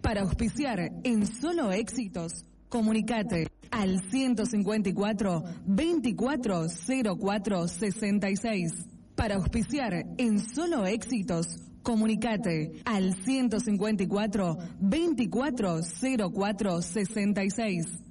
Para auspiciar en Solo Éxitos, comunicate al 154 2404 66. Para auspiciar en Solo Éxitos, comunicate al 154 2404 66.